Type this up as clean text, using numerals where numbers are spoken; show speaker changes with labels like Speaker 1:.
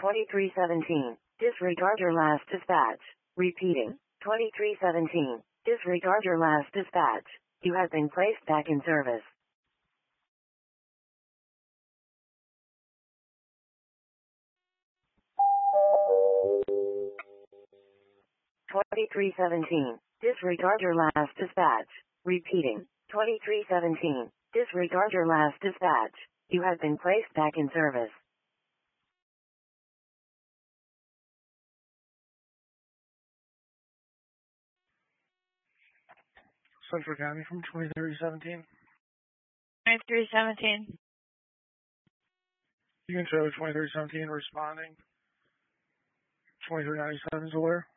Speaker 1: 2317. Disregard your last dispatch. Repeating. 2317. Disregard your last dispatch. You have been placed back in service. 2317. Disregard your last dispatch. Repeating. 2317. Disregard your last dispatch. You have been placed back in service.
Speaker 2: Central County from 2317.
Speaker 3: 2317.
Speaker 2: You can show 2317 responding. 2397 is aware.